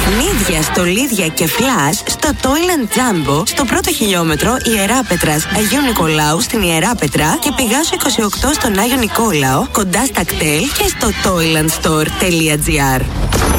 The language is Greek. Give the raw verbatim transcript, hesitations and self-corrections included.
Μύδια, στολίδια και φλάς στο Toyland Jumbo, στο πρώτο χιλιόμετρο Ιεράπετρας Αγίου Νικολάου στην Ιεράπετρα και Πηγάσου είκοσι οκτώ στον Άγιο Νικόλαο, κοντά στα κτέλ και στο toylandstore τελεία gr.